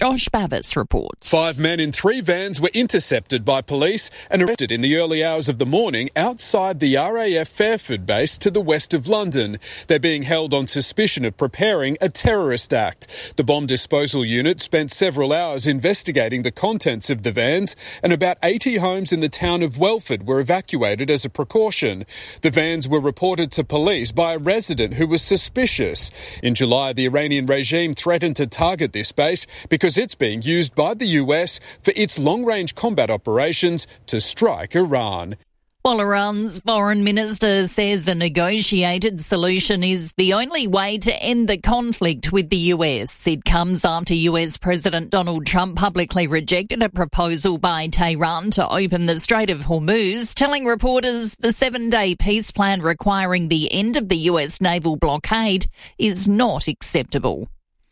Josh Bavis reports. 5 men in 3 vans were intercepted by police and arrested in the early hours of the morning outside the RAF Fairford base to the west of London. They're being held on suspicion of preparing a terrorist act. The bomb disposal unit spent several hours investigating the contents of the vans, and about 80 homes in the town of Welford were evacuated as a precaution. The vans were reported to police by a resident who was suspicious. In July, the Iranian regime threatened to target this base because it's being used by the US for its long-range combat operations to strike Iran. While Iran's foreign minister says a negotiated solution is the only way to end the conflict with the US. It comes after US President Donald Trump publicly rejected a proposal by Tehran to open the Strait of Hormuz, telling reporters the 7-day peace plan requiring the end of the US naval blockade is not acceptable.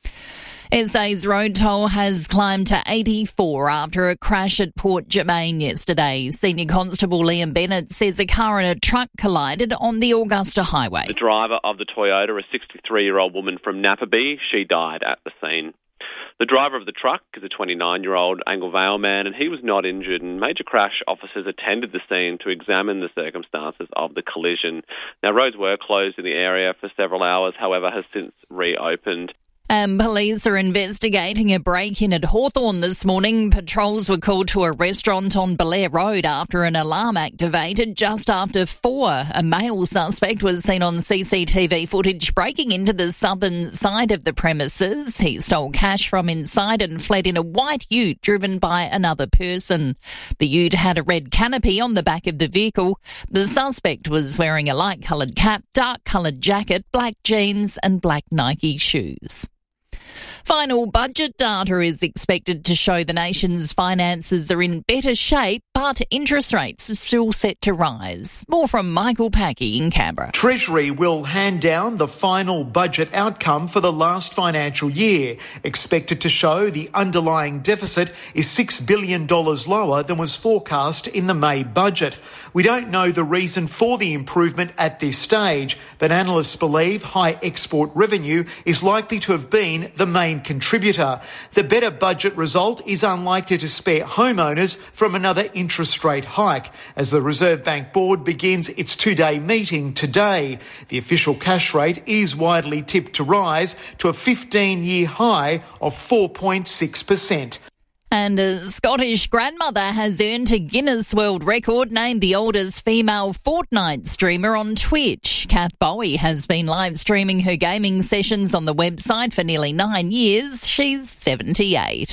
SA's road toll has climbed to 84 after a crash at Port Germain yesterday. Senior Constable Liam Bennett says a car and a truck collided on the Augusta Highway. The driver of the Toyota, a 63-year-old woman from Napperby, she died at the scene. The driver of the truck is a 29-year-old Angle Vale man, and he was not injured, and major crash officers attended the scene to examine the circumstances of the collision. Now, roads were closed in the area for several hours, however, has since reopened. Police are investigating a break-in at Hawthorn this morning. Patrols were called to a restaurant on Belair Road after an alarm activated just after 4. A male suspect was seen on CCTV footage breaking into the southern side of the premises. He stole cash from inside and fled in a white ute driven by another person. The ute had a red canopy on the back of the vehicle. The suspect was wearing a light-coloured cap, dark-coloured jacket, black jeans and black Nike shoes. Final budget data is expected to show the nation's finances are in better shape, but interest rates are still set to rise. More from Michael Packey in Canberra. Treasury will hand down the final budget outcome for the last financial year, expected to show the underlying deficit is $6 billion lower than was forecast in the May budget. We don't know the reason for the improvement at this stage, but analysts believe high export revenue is likely to have been the main contributor. The better budget result is unlikely to spare homeowners from another interest rate hike as the Reserve Bank Board begins its 2-day meeting today. The official cash rate is widely tipped to rise to a 15-year high of 4.6%. And a Scottish grandmother has earned a Guinness World Record, named the oldest female Fortnite streamer on Twitch. Kath Bowie has been live streaming her gaming sessions on the website for nearly 9 years. She's 78.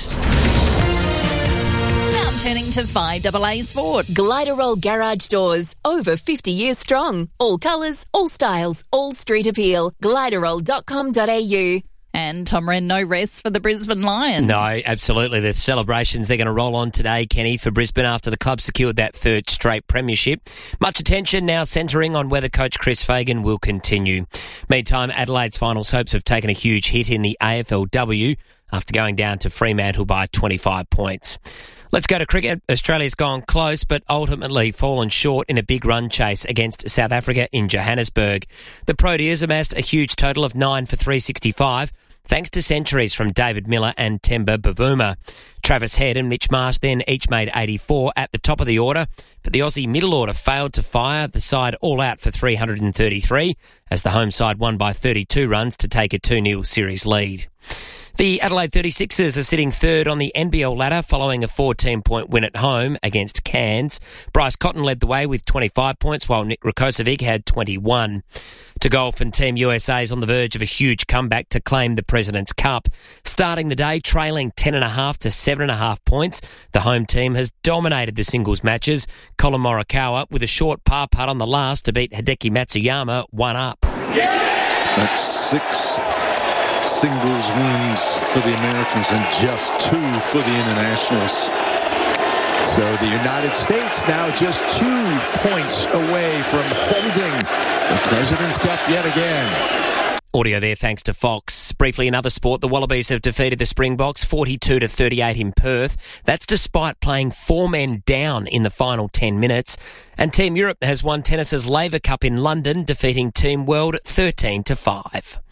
Now turning to 5AA Sport. Gliderol Garage Doors, over 50 years strong. All colours, all styles, all street appeal. Gliderol.com.au. And Tom Wren, no rest for the Brisbane Lions. No, absolutely. The celebrations, they're going to roll on today, Kenny, for Brisbane after the club secured that 3rd straight premiership. Much attention now centring on whether coach Chris Fagan will continue. Meantime, Adelaide's finals hopes have taken a huge hit in the AFLW after going down to Fremantle by 25 points. Let's go to cricket. Australia's gone close, but ultimately fallen short in a big run chase against South Africa in Johannesburg. The Proteas amassed a huge total of 9 for 365, thanks to centuries from David Miller and Temba Bavuma. Travis Head and Mitch Marsh then each made 84 at the top of the order, but the Aussie middle order failed to fire, the side all out for 333, as the home side won by 32 runs to take a 2-0 series lead. The Adelaide 36ers are sitting 3rd on the NBL ladder following a 14-point win at home against Cairns. Bryce Cotton led the way with 25 points, while Nick Rakocevic had 21. To golf, and Team USA is on the verge of a huge comeback to claim the President's Cup. Starting the day trailing 10.5 to 7.5 points, the home team has dominated the singles matches. Colin Morikawa with a short par putt on the last to beat Hideki Matsuyama 1 up. That's 6 singles wins for the Americans and just 2 for the internationals. So the United States now just 2 points away from holding the President's Cup yet again. Audio there thanks to Fox. Briefly in other sport, the Wallabies have defeated the Springboks 42-38 in Perth. That's despite playing 4 men down in the final 10 minutes. And Team Europe has won tennis's Laver Cup in London, defeating Team World 13-5.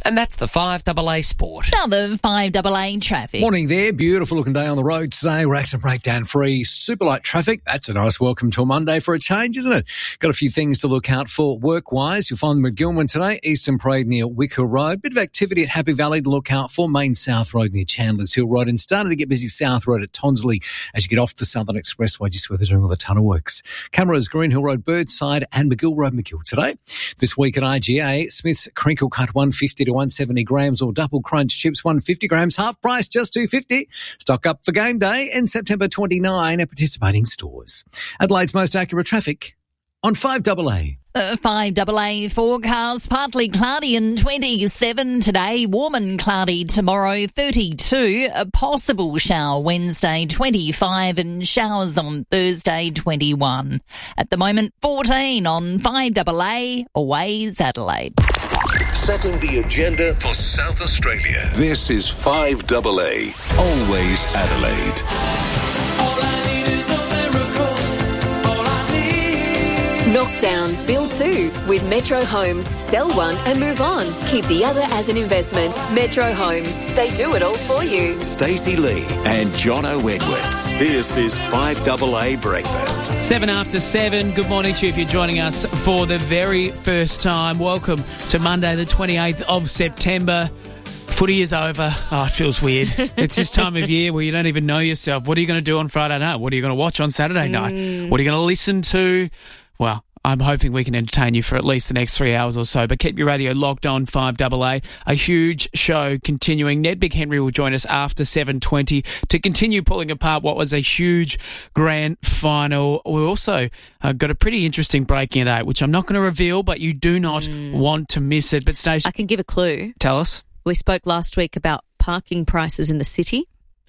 And that's the 5AA Sport. Now the 5AA traffic. Morning there. Beautiful looking day on the road today. We're accident breakdown free. Super light traffic. That's a nice welcome to a Monday for a change, isn't it? Got a few things to look out for work-wise. You'll find them at Gilman today. Eastern Parade near Wicker Road. Bit of activity at Happy Valley to look out for. Main South Road near Chandler's Hill Road. And starting to get busy South Road at Tonsley as you get off the Southern Expressway just where they're doing all the tunnel works. Cameras, Green Hill Road, Birdside and McGill Road, McGill today. This week at IGA, Smith's Crinkle Cut 150 to 170 grams or double crunch chips 150 grams, half price just $2.50. Stock up for game day in September 29 at participating stores. Adelaide's most accurate traffic on 5AA. 5AA forecast, partly cloudy and 27 today, warm and cloudy tomorrow, 32, a possible shower Wednesday, 25, and showers on Thursday, 21. At the moment, 14 on 5AA, always Adelaide. Setting the agenda for South Australia. This is 5AA, always Adelaide. All I need is a miracle. All I need. Knock down, build two with Metro Homes. Sell one and move on. Keep the other as an investment. Metro Homes. They do it all for you. Stacey Lee and Jono Edwards. This is 5AA Breakfast. 7 after 7. Good morning to you if you're joining us for the very first time. Welcome to Monday, the 28th of September. Footy is over. Oh, it feels weird. It's this time of year where you don't even know yourself. What are you going to do on Friday night? What are you going to watch on Saturday night? What are you going to listen to? Well, I'm hoping we can entertain you for at least the next 3 hours or so, but keep your radio locked on 5AA. A huge show continuing. Ned Big Henry will join us after 7:20 to continue pulling apart what was a huge grand final. We also got a pretty interesting breaking at 8, which I'm not going to reveal, but you do not want to miss it. But Stacey, I can give a clue. Tell us. We spoke last week about parking prices in the city.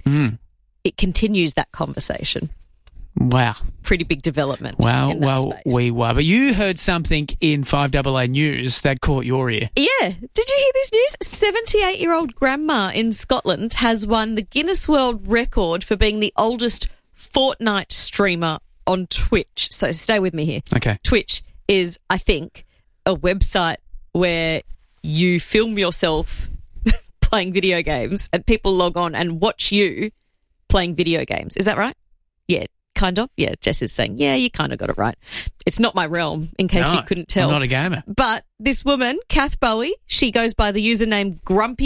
It continues that conversation. Wow. Pretty big development. Wow. In that Well, space. we were. But you heard something in 5AA News that caught your ear. Yeah. Did you hear this news? 78-year-old grandma in Scotland has won the Guinness World Record for being the oldest Fortnite streamer on Twitch. So stay with me here. Okay. Twitch is, I think, a website where you film yourself playing video games and people log on and watch you playing video games. Is that right? Yeah. Kind of. Yeah, Jess is saying, yeah, you kind of got it right. It's not my realm, in case you couldn't tell. I'm not a gamer. But this woman, Kath Bowie, she goes by the username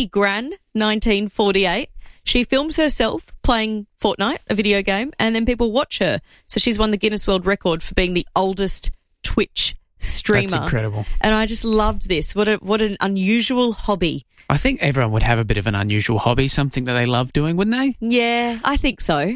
GrumpyGran1948. She films herself playing Fortnite, a video game, and then people watch her. So she's won the Guinness World Record for being the oldest Twitch streamer. That's incredible. And I just loved this. What an unusual hobby. I think everyone would have a bit of an unusual hobby, something that they love doing, wouldn't they? Yeah, I think so.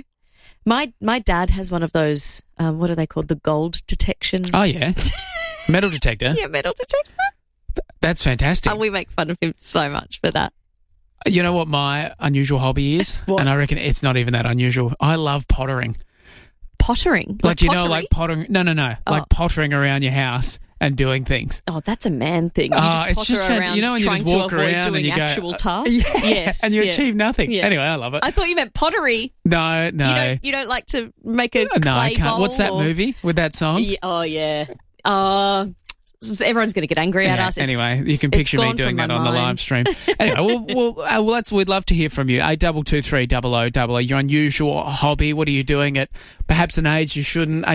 My dad has one of those, what are they called, the gold detection? Oh, yeah. Metal detector? Yeah, metal detector. That's fantastic. And we make fun of him so much for that. You know what my unusual hobby is? What? And I reckon it's not even that unusual. I love pottering. Pottering? Like you pottery? know, like pottering. No. Oh. Like pottering around your house and doing things. Oh, that's a man thing. You just it's potter just around you know when you trying just walk to avoid around doing and you actual go, tasks? Yes. and you achieve nothing. Yeah. Anyway, I love it. I thought you meant pottery. No. You don't like to make a No, I clay can't. bowl? What's that or... movie with that song? Yeah, oh, yeah. Everyone's going to get angry at us. Anyway, you can picture me doing that on the live stream. Anyway, we'd love to hear from you. 8223 your unusual hobby. What are you doing at perhaps an age you shouldn't?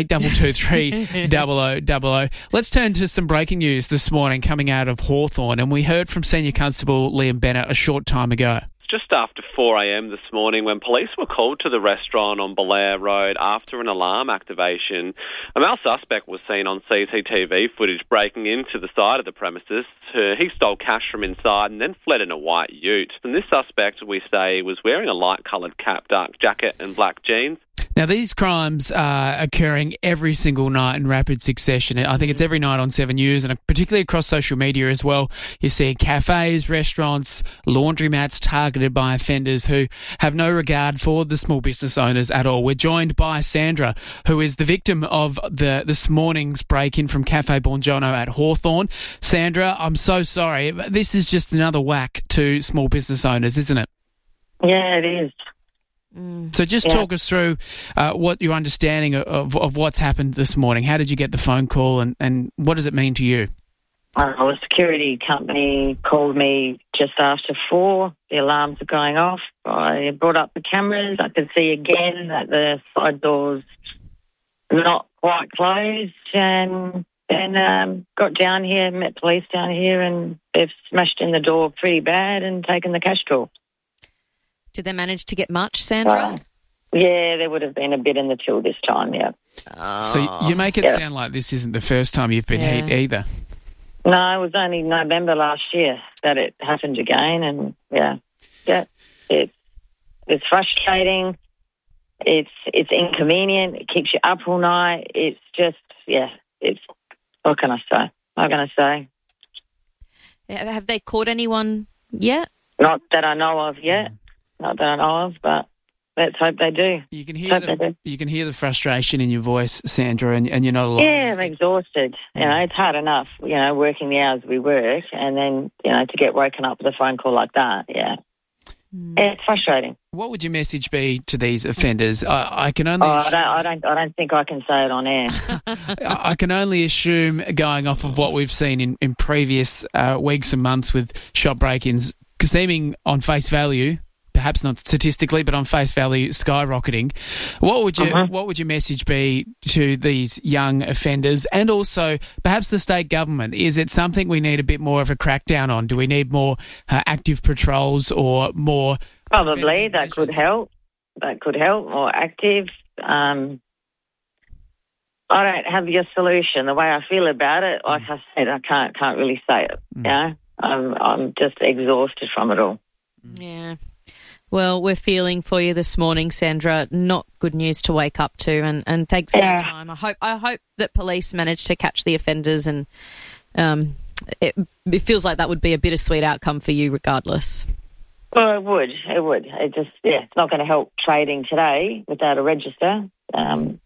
8223 Let's turn to some breaking news this morning coming out of Hawthorn, and we heard from Senior Constable Liam Bennett a short time ago. Just after 4 a.m. this morning, when police were called to the restaurant on Belair Road after an alarm activation, a male suspect was seen on CCTV footage breaking into the side of the premises. He stole cash from inside and then fled in a white ute. And this suspect, we say, was wearing a light-coloured cap, dark jacket and black jeans. Now, these crimes are occurring every single night in rapid succession. I think it's every night on 7 News, and particularly across social media as well. You see cafes, restaurants, laundromats targeted by offenders who have no regard for the small business owners at all. We're joined by Sandra, who is the victim of this morning's break-in from Cafe Bongiorno at Hawthorn. Sandra, I'm so sorry. This is just another whack to small business owners, isn't it? Yeah, it is. So just talk us through what your understanding of what's happened this morning. How did you get the phone call and what does it mean to you? A security company called me just after 4. The alarms are going off. I brought up the cameras. I could see again that the side door's not quite closed, and then got down here, met police down here, and they've smashed in the door pretty bad and taken the cash drawer. Did they manage to get much, Sandra? Yeah, there would have been a bit in the till this time, yeah. So you make it sound like this isn't the first time you've been hit either. No, it was only November last year that it happened again, and it's frustrating. It's inconvenient. It keeps you up all night. It's just, it's, what can I say? What can I say? Have they caught anyone yet? Not that I know of yet. Not that I know of, but let's hope they do. You can hear the frustration in your voice, Sandra, and you're not alone. Yeah, I'm exhausted. You know, it's hard enough, working the hours we work, and then, to get woken up with a phone call like that, Yeah, it's frustrating. What would your message be to these offenders? I can only. I don't think I can say it on air. I can only assume, going off of what we've seen in previous weeks and months with shop break-ins, seeming on face value, perhaps not statistically, but on face value, skyrocketing. What would your message be to these young offenders, and also perhaps the state government? Is it something we need a bit more of a crackdown on? Do we need more active patrols or more? Probably that could help. More active. I don't have your solution. The way I feel about it, like I said, I can't really say it. I'm just exhausted from it all. Yeah. Well, we're feeling for you this morning, Sandra. Not good news to wake up to, and thanks for your time. I hope that police manage to catch the offenders, and it feels like that would be a bittersweet outcome for you regardless. Well, it would. It just, it's not going to help trading today without a register. Can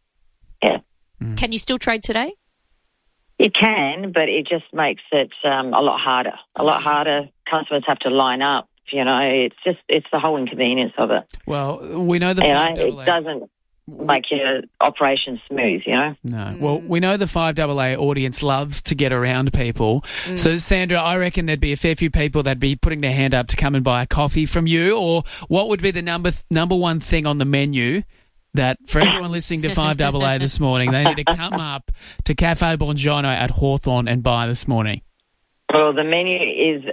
you still trade today? You can, but it just makes it a lot harder. Customers have to line up. It's the whole inconvenience of it. Well, we know the it doesn't make your operation smooth, No. Well, we know the 5AA audience loves to get around people. So, Sandra, I reckon there'd be a fair few people that'd be putting their hand up to come and buy a coffee from you. Or what would be the number one thing on the menu that, for everyone listening to 5AA this morning, they need to come up to Cafe Bongiorno at Hawthorn and buy this morning? Well, the menu is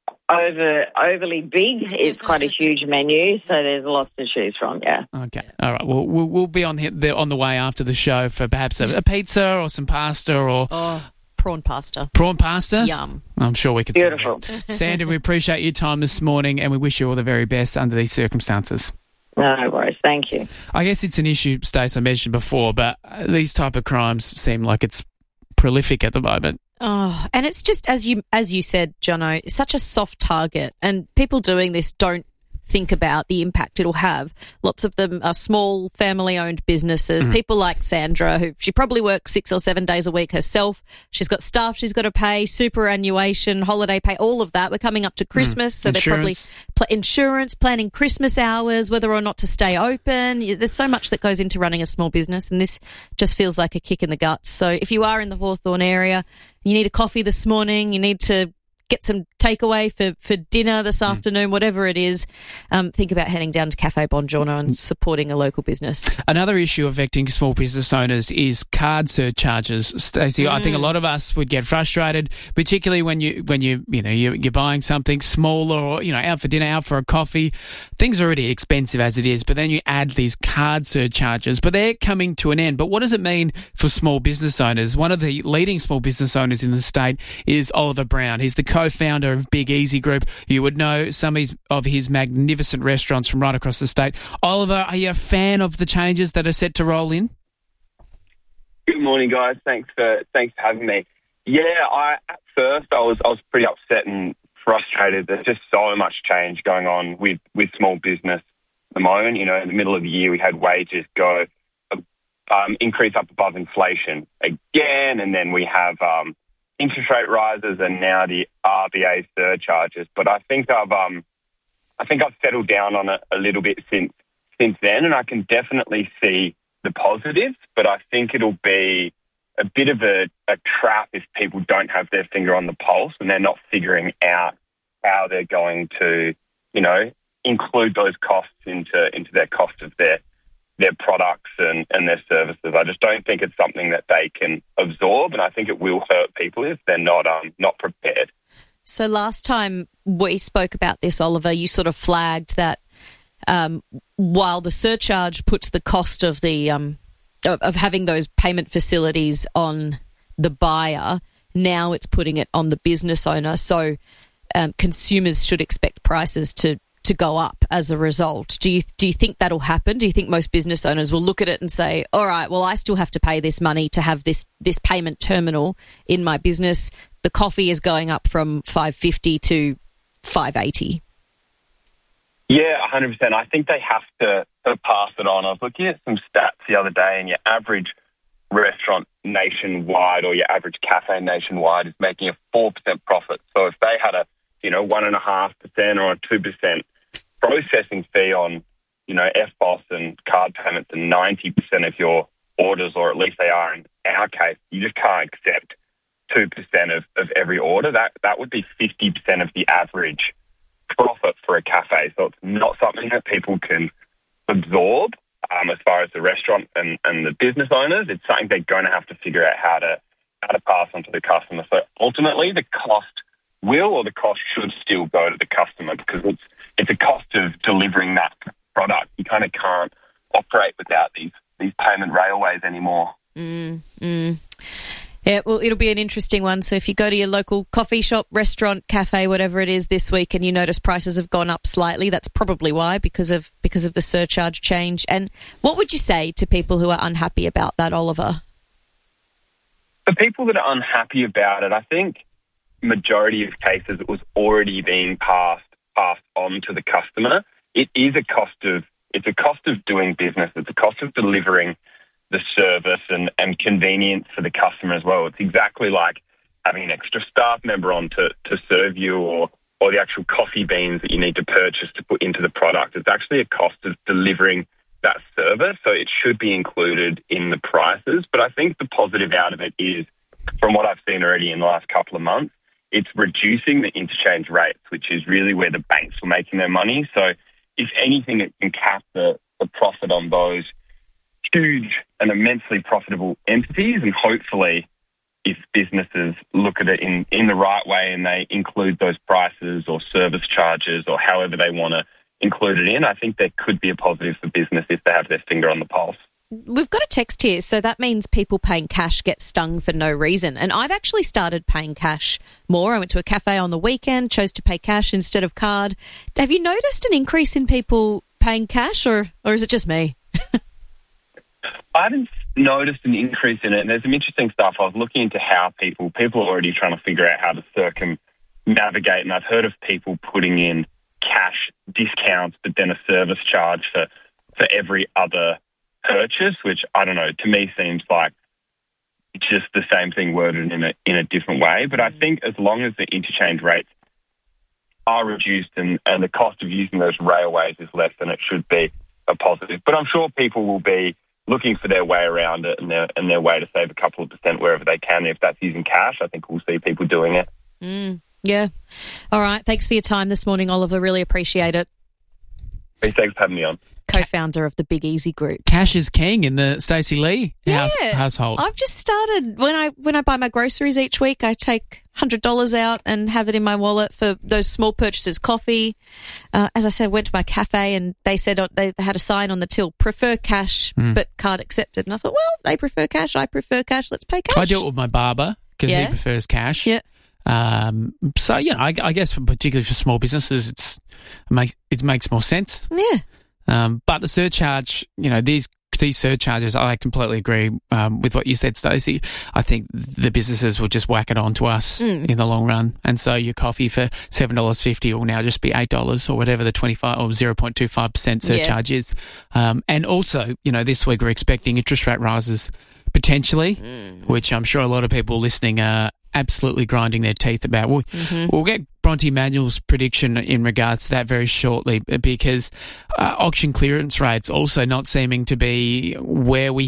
overly big. It's quite a huge menu, so there's lots to choose from, yeah. Okay. All right. Well, we'll be on the way after the show for perhaps a pizza or some pasta or... prawn pasta. Prawn pasta? Yum. I'm sure we could. Beautiful. Sandra, we appreciate your time this morning, and we wish you all the very best under these circumstances. No worries. Thank you. I guess it's an issue, Stace, I mentioned before, but these type of crimes seem like it's prolific at the moment. Oh, and it's just, as you said, Jono, such a soft target, and people doing this don't think about the impact it'll have. Lots of them are small, family-owned businesses. People like Sandra, who she probably works 6 or 7 days a week herself. She's got staff she's got to pay, superannuation, holiday pay, all of that. We're coming up to Christmas, so insurance. They're probably insurance, planning Christmas hours, whether or not to stay open. There's so much that goes into running a small business, and this just feels like a kick in the guts. So if you are in the Hawthorn area, you need a coffee this morning, you need to get some takeaway for dinner this afternoon, whatever it is, think about heading down to Cafe Bongiorno and supporting a local business. Another issue affecting small business owners is card surcharges. Stacey, I think a lot of us would get frustrated, particularly when you're buying something smaller or out for dinner, out for a coffee. Things are already expensive as it is, but then you add these card surcharges, but they're coming to an end. But what does it mean for small business owners? One of the leading small business owners in the state is Oliver Brown. He's the co-founder of Big Easy Group. You would know some of his magnificent restaurants from right across the state. Oliver, are you a fan of the changes that are set to roll in? Good morning, guys. Thanks for having me. Yeah, at first I was pretty upset and frustrated. There's just so much change going on with small business at the moment. In the middle of the year we had wages go increase up above inflation again, and then we have interest rate rises and now the RBA surcharges. But I think I've settled down on it a little bit since then, and I can definitely see the positives. But I think it'll be a bit of a trap if people don't have their finger on the pulse and they're not figuring out how they're going to, include those costs into their cost of their products and their services. I just don't think it's something that they can absorb, and I think it will hurt people if they're not prepared. So last time we spoke about this, Oliver, you sort of flagged that while the surcharge puts the cost of the of having those payment facilities on the buyer, now it's putting it on the business owner. So consumers should expect prices to go up as a result. Do you think that'll happen? Do you think most business owners will look at it and say, all right, well, I still have to pay this money to have this payment terminal in my business. The coffee is going up from $5.50 to $5.80. Yeah, 100%. I think they have to pass it on. I was looking at some stats the other day, and your average restaurant nationwide or your average cafe nationwide is making a 4% profit. So if they had a 1.5% or a 2% processing fee on, FBOS and card payments and 90% of your orders, or at least they are in our case, you just can't accept 2% of every order. That would be 50% of the average profit for a cafe. So it's not something that people can absorb as far as the restaurant and the business owners. It's something they're going to have to figure out how to pass on to the customer. So ultimately the cost should still go to the customer, because it's a cost of delivering that product. You kind of can't operate without these payment railways anymore. Yeah, well, it'll be an interesting one. So if you go to your local coffee shop, restaurant, cafe, whatever it is this week, and you notice prices have gone up slightly, that's probably why, because of the surcharge change. And what would you say to people who are unhappy about that, Oliver? The people that are unhappy about it, I think majority of cases it was already being passed on to the customer. It is a cost of doing business. It's a cost of delivering the service and convenience for the customer as well. It's exactly like having an extra staff member on to serve you, or the actual coffee beans that you need to purchase to put into the product. It's actually a cost of delivering that service, so it should be included in the prices. But I think the positive out of it is, from what I've seen already in the last couple of months, it's reducing the interchange rates, which is really where the banks were making their money. So if anything, it can cap the profit on those huge and immensely profitable entities. And hopefully, if businesses look at it in the right way and they include those prices or service charges or however they want to include it in, I think there could be a positive for business if they have their finger on the pulse. We've got a text here, so that means people paying cash get stung for no reason. And I've actually started paying cash more. I went to a cafe on the weekend, chose to pay cash instead of card. Have you noticed an increase in people paying cash, or is it just me? I haven't noticed an increase in it, and there's some interesting stuff. I was looking into how people are already trying to figure out how to circumnavigate, and I've heard of people putting in cash discounts but then a service charge for every other purchase, which, I don't know, to me seems like just the same thing worded in a different way. But I think as long as the interchange rates are reduced and the cost of using those railways is less, then it should be a positive. But I'm sure people will be looking for their way around it and their way to save a couple of percent wherever they can. If that's using cash, I think we'll see people doing it. Yeah. All right. Thanks for your time this morning, Oliver. Really appreciate it. Hey, thanks for having me on. Co-founder of the Big Easy Group. Cash is king in the Stacey Lee household. I've just started, when I buy my groceries each week, I take $100 out and have it in my wallet for those small purchases. Coffee, as I said, went to my cafe and they said they had a sign on the till, prefer cash but card accepted. And I thought, well, they prefer cash, I prefer cash, let's pay cash. I do it with my barber because he prefers cash. Yeah. So, I guess particularly for small businesses, it makes more sense. Yeah. But the surcharge, these surcharges, I completely agree with what you said, Stacey. I think the businesses will just whack it on to us in the long run. And so your coffee for $7.50 will now just be $8 or whatever the 25 or 0.25% surcharge is. And also, this week we're expecting interest rate rises potentially, which I'm sure a lot of people listening are absolutely grinding their teeth about. We'll get Bronte Manuel's prediction in regards to that very shortly, because auction clearance rates also not seeming to be where we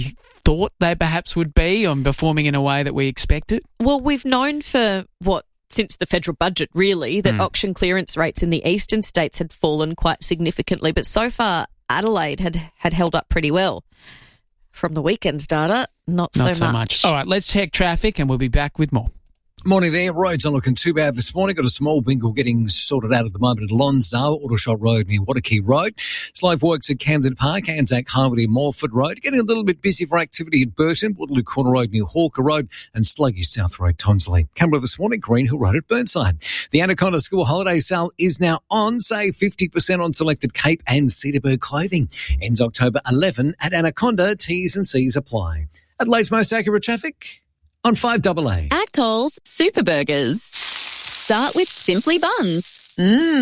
thought they perhaps would be on performing in a way that we expected? Well, we've known for since the federal budget, really, that auction clearance rates in the eastern states had fallen quite significantly. But so far, Adelaide had held up pretty well. From the weekend's data, not so much. All right, let's check traffic and we'll be back with more. Morning there. Roads not looking too bad this morning. Got a small bingle getting sorted out at the moment at Lonsdale, Aldershot Road near Waterkey Road. Slow works at Camden Park, Anzac Highway near Morford Road. Getting a little bit busy for activity at Burton, Waterloo Corner Road near Hawker Road, and Sluggy South Road, Tonsley. Canberra this morning, Greenhill Road at Burnside. The Anaconda School Holiday Sale is now on. Save 50% on selected Cape and Cedarburg clothing. Ends October 11 at Anaconda. T's and C's apply. Adelaide's most accurate traffic on 5AA. At Coles, Super Burgers. Start with Simply Buns.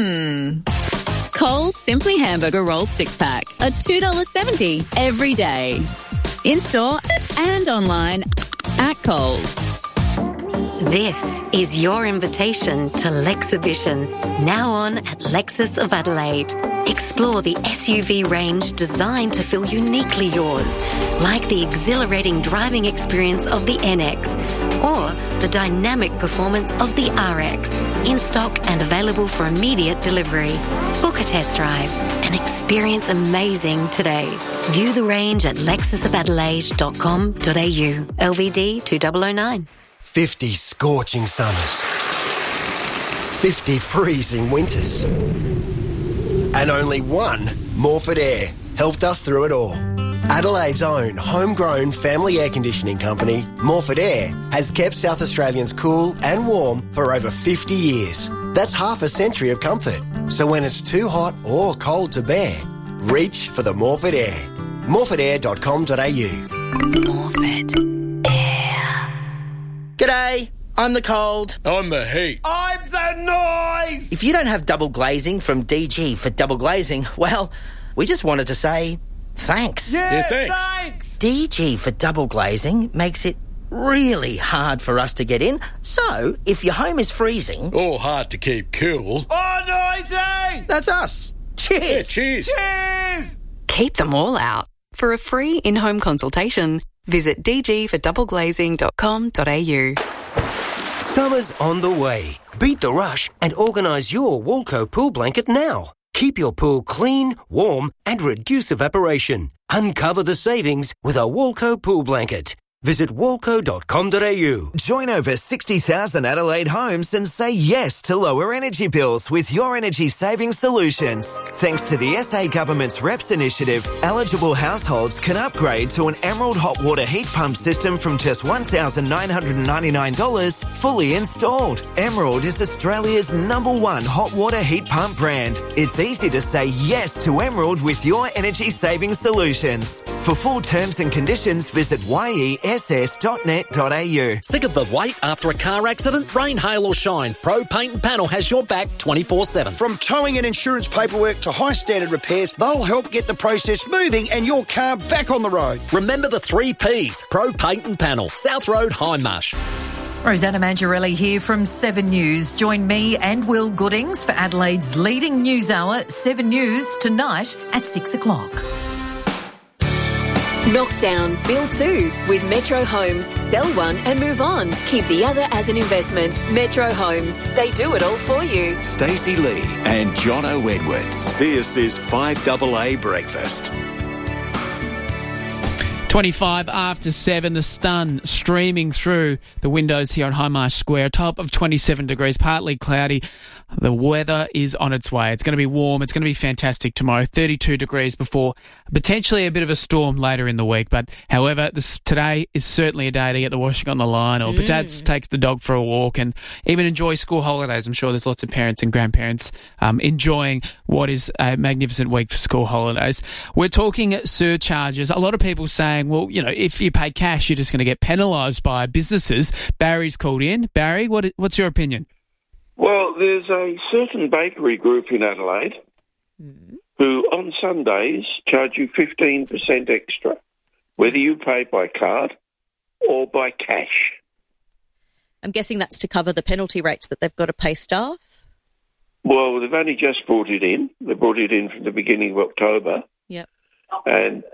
Coles Simply Hamburger Rolls 6-pack. A $2.70 every day. In-store and online at Coles. This is your invitation to Lexhibition, now on at Lexus of Adelaide. Explore the SUV range designed to feel uniquely yours, like the exhilarating driving experience of the NX or the dynamic performance of the RX, in stock and available for immediate delivery. Book a test drive and experience amazing today. View the range at lexusofadelaide.com.au. LVD 2009. 50 scorching summers, 50 freezing winters, and only one Morford Air helped us through it all. Adelaide's own homegrown family air conditioning company, Morford Air, has kept South Australians cool and warm for over 50 years. That's half a century of comfort. So when it's too hot or cold to bear, reach for the Morford Air. morfordair.com.au. Morford. G'day, I'm the cold. I'm the heat. I'm the noise! If you don't have double glazing from DG for double glazing, well, we just wanted to say thanks. Yeah, thanks. DG for double glazing makes it really hard for us to get in. So, if your home is freezing... Or hard to keep cool. Oh, noisy! That's us. Cheers! Yeah, cheers! Cheers! Keep them all out. For a free in-home consultation, visit dgfordoubleglazing.com.au. Summer's on the way. Beat the rush and organise your Walco pool blanket now. Keep your pool clean, warm and reduce evaporation. Uncover the savings with a Walco pool blanket. Visit walco.com.au. Join over 60,000 Adelaide homes and say yes to lower energy bills with your energy saving solutions. Thanks to the SA Government's REPS initiative, eligible households can upgrade to an Emerald hot water heat pump system from just $1,999 fully installed. Emerald is Australia's #1 hot water heat pump brand. It's easy to say yes to Emerald with your energy saving solutions. For full terms and conditions, visit ss.net.au. Sick of the wait after a car accident? Rain, hail or shine, Pro Paint and Panel has your back 24/7. From towing and insurance paperwork to high standard repairs, they'll help get the process moving and your car back on the road. Remember the 3 Ps, Pro Paint and Panel, South Road, Hindmarsh. Rosanna Mangiarelli here from 7 News. Join me and Will Goodings for Adelaide's leading news hour, 7 News, tonight at 6 o'clock. Knock down, build 2 with Metro Homes. Sell one and move on. Keep the other as an investment. Metro Homes. They do it all for you. Stacey Lee and Jono Edwards. This is 5AA Breakfast. 25 after 7, the sun streaming through the windows here on Hindmarsh Square. Top of 27 degrees, partly cloudy. The weather is on its way. It's going to be warm. It's going to be fantastic tomorrow. 32 degrees before potentially a bit of a storm later in the week. But however, today is certainly a day to get the washing on the line or perhaps takes the dog for a walk and even enjoy school holidays. I'm sure there's lots of parents and grandparents enjoying what is a magnificent week for school holidays. We're talking surcharges. A lot of people saying, well, you know, if you pay cash, you're just going to get penalised by businesses. Barry's called in. Barry, what's your opinion? Well, there's a certain bakery group in Adelaide who on Sundays charge you 15% extra, whether you pay by card or by cash. I'm guessing that's to cover the penalty rates that they've got to pay staff? Well, they've only just brought it in. They brought it in from the beginning of October. Yep. And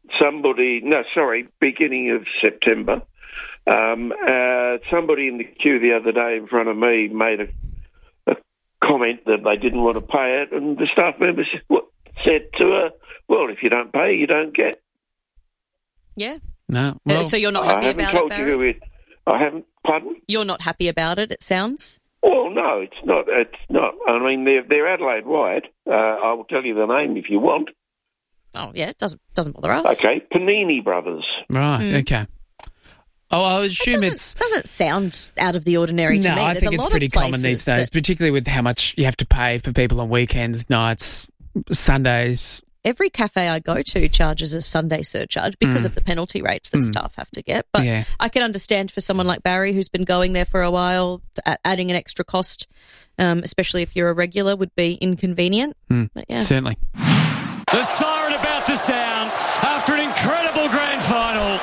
beginning of September. Somebody in the queue the other day in front of me made a comment that they didn't want to pay it, and the staff member said to her, well, if you don't pay, you don't get. Yeah. No. Well, so you're not happy about it, Barry? I haven't, pardon? You're not happy about it, it sounds? Well, no, it's not. I mean, they're Adelaide-wide. I will tell you the name if you want. Oh, yeah, it doesn't bother us. Okay, Panini Brothers. Right, okay. Oh, I assume doesn't sound out of the ordinary to me. No, I think it's pretty common these days, particularly with how much you have to pay for people on weekends, nights, Sundays. Every cafe I go to charges a Sunday surcharge because of the penalty rates that staff have to get. But I can understand for someone like Barry, who's been going there for a while, adding an extra cost, especially if you're a regular, would be inconvenient. But Certainly. The siren about to sound after an incredible grand final.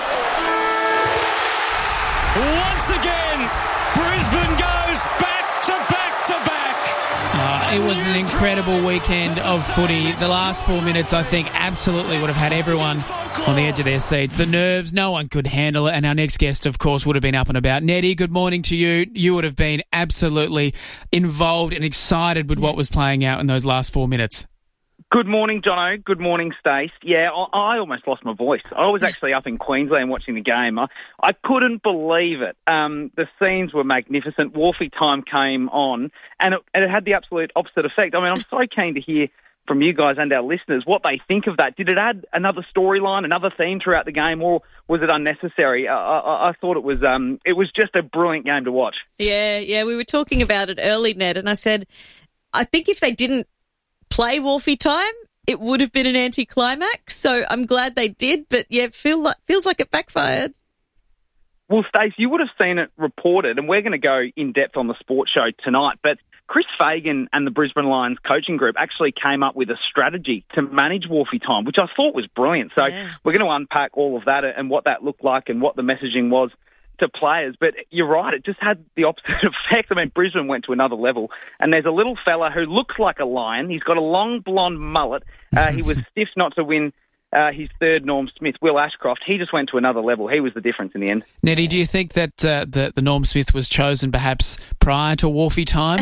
Once again, Brisbane goes back to back to back. It was an incredible weekend of footy. The last 4 minutes, I think, absolutely would have had everyone on the edge of their seats. The nerves, no one could handle it. And our next guest, of course, would have been up and about. Nettie, good morning to you. You would have been absolutely involved and excited with what was playing out in those last 4 minutes. Good morning, Jono. Good morning, Stace. Yeah, I almost lost my voice. I was actually up in Queensland watching the game. I couldn't believe it. The scenes were magnificent. Wharfie time came on, and it had the absolute opposite effect. I mean, I'm so keen to hear from you guys and our listeners what they think of that. Did it add another storyline, another theme throughout the game, or was it unnecessary? I thought it was just a brilliant game to watch. Yeah, we were talking about it early, Ned, and I said, I think if they didn't play Wharfie time, it would have been an anticlimax. So I'm glad they did, but yeah, feels like it backfired. Well, Stace, you would have seen it reported, and we're going to go in depth on the sports show tonight, but Chris Fagan and the Brisbane Lions coaching group actually came up with a strategy to manage Wharfie time, which I thought was brilliant. So we're going to unpack all of that and what that looked like and what the messaging was to players. But you're right, it just had the opposite effect. I mean, Brisbane went to another level, and there's a little fella who looks like a lion. He's got a long blonde mullet. He was stiff not to win his third Norm Smith, Will Ashcroft. He just went to another level. He was the difference in the end. Nettie, do you think that the Norm Smith was chosen perhaps prior to Wharfie time?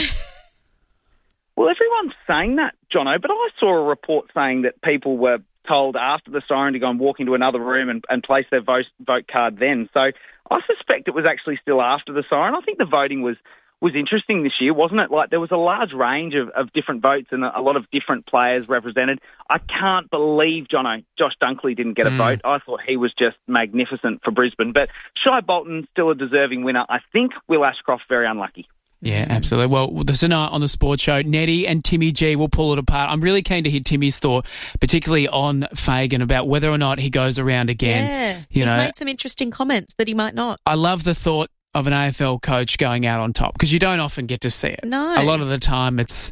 Well, everyone's saying that, Jono, but I saw a report saying that people were told after the siren to go and walk into another room and place their vote card then. So I suspect it was actually still after the siren. I think the voting was interesting this year, wasn't it? Like, there was a large range of different votes and a lot of different players represented. I can't believe, Jono, Josh Dunkley didn't get a vote. I thought he was just magnificent for Brisbane. But Shai Bolton, still a deserving winner. I think Will Ashcroft, very unlucky. Yeah, absolutely. Well, tonight on the sports show, Nettie and Timmy G will pull it apart. I'm really keen to hear Timmy's thought, particularly on Fagan, about whether or not he goes around again. Yeah, he's made some interesting comments that he might not. I love the thought of an AFL coach going out on top, because you don't often get to see it. No. A lot of the time it's,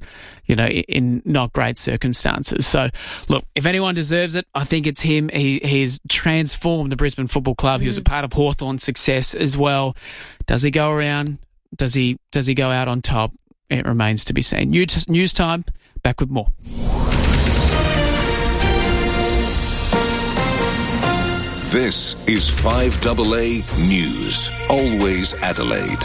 in not great circumstances. So, look, if anyone deserves it, I think it's him. He's transformed the Brisbane Football Club. He was a part of Hawthorn's success as well. Does he go around? Does he go out on top? It remains to be seen. News time. Back with more. This is 5AA News. Always Adelaide.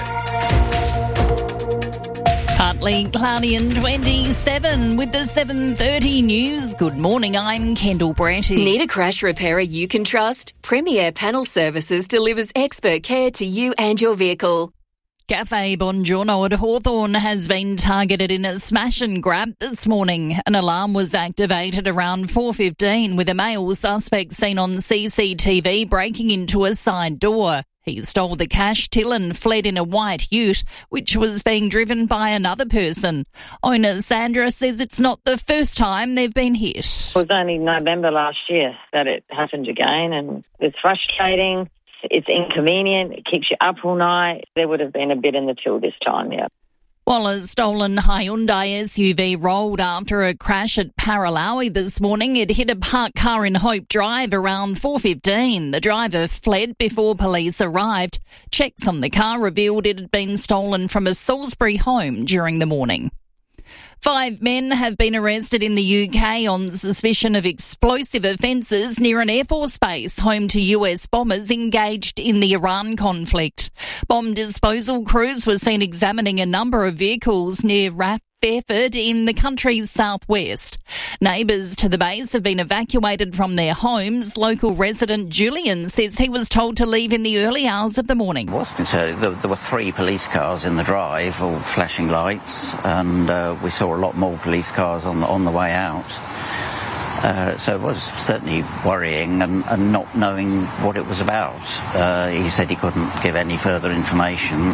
Partly cloudy and 27 with the 7:30 news. Good morning, I'm Kendall Bratty. Need a crash repairer you can trust? Premier Panel Services delivers expert care to you and your vehicle. Cafe Bongiorno at Hawthorn has been targeted in a smash and grab this morning. An alarm was activated around 4:15 with a male suspect seen on CCTV breaking into a side door. He stole the cash till and fled in a white ute, which was being driven by another person. Owner Sandra says it's not the first time they've been hit. It was only November last year that it happened again, and it's frustrating. It's inconvenient. It keeps you up all night. There would have been a bit in the till this time, yeah. While a stolen Hyundai SUV rolled after a crash at Paralawi this morning, it hit a parked car in Hope Drive around 4:15. The driver fled before police arrived. Checks on the car revealed it had been stolen from a Salisbury home during the morning. 5 men have been arrested in the UK on suspicion of explosive offences near an Air Force base home to US bombers engaged in the Iran conflict. Bomb disposal crews were seen examining a number of vehicles near Fairford in the country's southwest. Neighbours to the base have been evacuated from their homes. Local resident Julian says he was told to leave in the early hours of the morning. I was concerned. There were 3 police cars in the drive, all flashing lights, and we saw a lot more police cars on the way out. So it was certainly worrying and not knowing what it was about. He said he couldn't give any further information.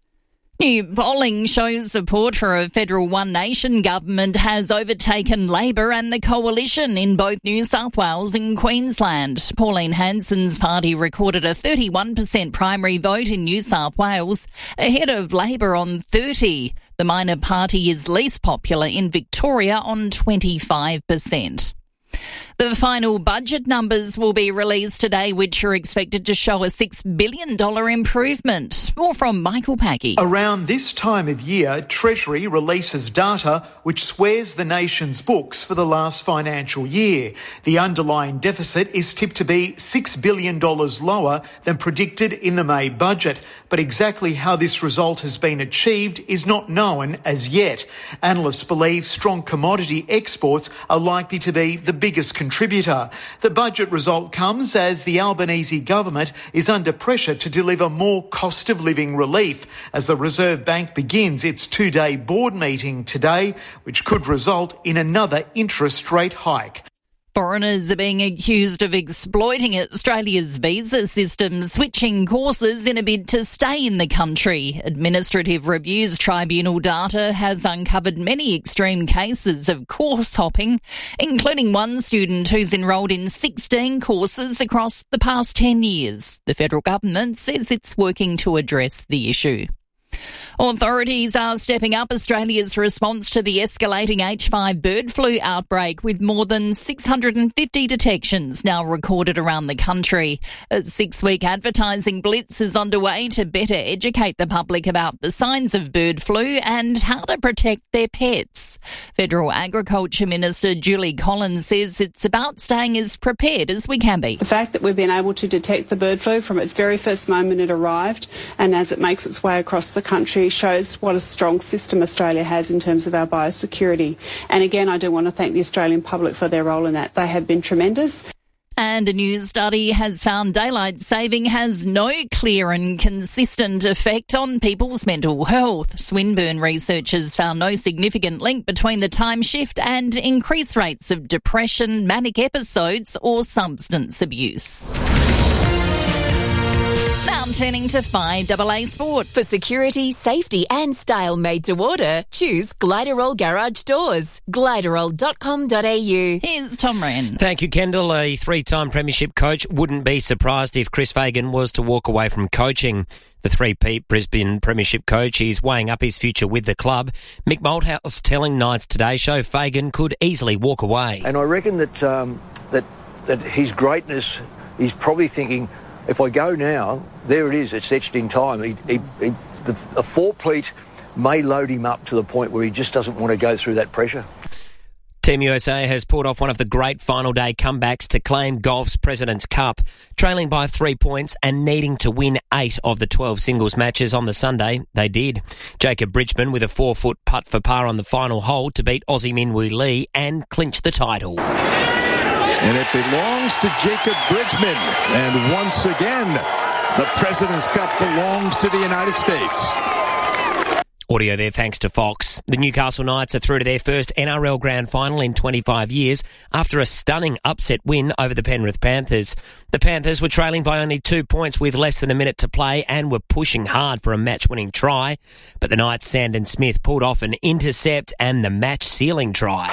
New polling shows support for a federal One Nation government has overtaken Labor and the Coalition in both New South Wales and Queensland. Pauline Hanson's party recorded a 31% primary vote in New South Wales, ahead of Labor on 30%. The minor party is least popular in Victoria on 25%. The final budget numbers will be released today, which are expected to show a $6 billion improvement. More from Michael Packey. Around this time of year, Treasury releases data which swears the nation's books for the last financial year. The underlying deficit is tipped to be $6 billion lower than predicted in the May budget. But exactly how this result has been achieved is not known as yet. Analysts believe strong commodity exports are likely to be the biggest contributor. The budget result comes as the Albanese government is under pressure to deliver more cost of living relief as the Reserve Bank begins its 2-day board meeting today, which could result in another interest rate hike. Foreigners are being accused of exploiting Australia's visa system, switching courses in a bid to stay in the country. Administrative Reviews Tribunal data has uncovered many extreme cases of course hopping, including one student who's enrolled in 16 courses across the past 10 years. The federal government says it's working to address the issue. Authorities are stepping up Australia's response to the escalating H5 bird flu outbreak, with more than 650 detections now recorded around the country. A 6-week advertising blitz is underway to better educate the public about the signs of bird flu and how to protect their pets. Federal Agriculture Minister Julie Collins says it's about staying as prepared as we can be. The fact that we've been able to detect the bird flu from its very first moment it arrived and as it makes its way across the country shows what a strong system Australia has in terms of our biosecurity. And again, I do want to thank the Australian public for their role in that. They have been tremendous. And a new study has found daylight saving has no clear and consistent effect on people's mental health. Swinburne researchers found no significant link between the time shift and increased rates of depression, manic episodes or substance abuse. Now turning to 5AA Sport. For security, safety and style made to order, choose Gliderol Garage Doors. Gliderol.com.au. Here's Tom Wren. Thank you, Kendall. A 3-time premiership coach wouldn't be surprised if Chris Fagan was to walk away from coaching. The 3-peat Brisbane premiership coach is weighing up his future with the club. Mick Malthouse telling Knights Today Show Fagan could easily walk away. And I reckon that that his greatness, he's probably thinking, if I go now, there it is, it's etched in time. A 4-pleat may load him up to the point where he just doesn't want to go through that pressure. Team USA has pulled off one of the great final day comebacks to claim golf's President's Cup. Trailing by 3 points and needing to win 8 of the 12 singles matches on the Sunday, they did. Jacob Bridgman with a 4-foot putt for par on the final hole to beat Aussie Minwoo Lee and clinch the title. And it belongs to Jacob Bridgman. And once again, the President's Cup belongs to the United States. Audio there thanks to Fox. The Newcastle Knights are through to their first NRL Grand Final in 25 years after a stunning upset win over the Penrith Panthers. The Panthers were trailing by only 2 points with less than a minute to play and were pushing hard for a match-winning try. But the Knights' Sandon Smith pulled off an intercept and the match-sealing try.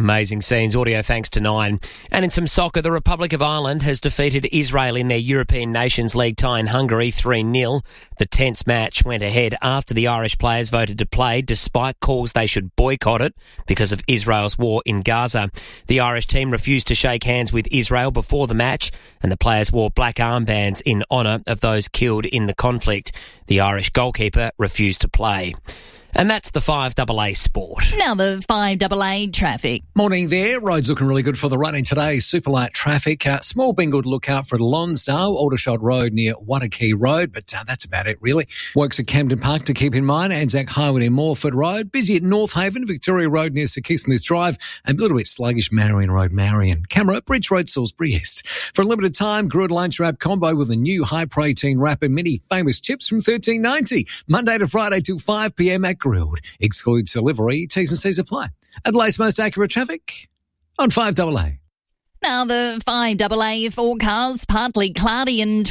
Amazing scenes. Audio thanks to Nine. And in some soccer, the Republic of Ireland has defeated Israel in their European Nations League tie in Hungary 3-0. The tense match went ahead after the Irish players voted to play, despite calls they should boycott it because of Israel's war in Gaza. The Irish team refused to shake hands with Israel before the match, and the players wore black armbands in honour of those killed in the conflict. The Irish goalkeeper refused to play. And that's the 5AA Sport. Now the 5AA traffic. Morning there. Roads looking really good for the running today. Super light traffic. Small bingle to look out for at Lonsdale, Aldershot Road near Watakee Road, but that's about it really. Works at Camden Park to keep in mind. Anzac Highway near Morford Road. Busy at North Haven, Victoria Road near Sir Keithsmith Drive, and a little bit sluggish Marion Road, Marion. Camera, Bridge Road, Salisbury East. For a limited time, Grilled Lunch Wrap combo with a new high protein wrap and many famous chips from $13.90. Monday to Friday till 5 p.m. at Grilled. Excludes delivery. T's and C's apply. Adelaide's most accurate traffic on 5AA. Now the 5AA forecast, partly cloudy and